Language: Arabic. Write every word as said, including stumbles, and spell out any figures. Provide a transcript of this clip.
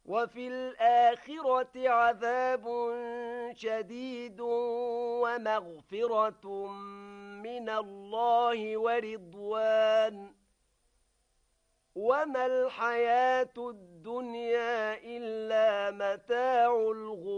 وفي الآخرة عذاب شديد ومغفرة من الله ورضوان وما الحياة الدنيا إلا متاع الغرور.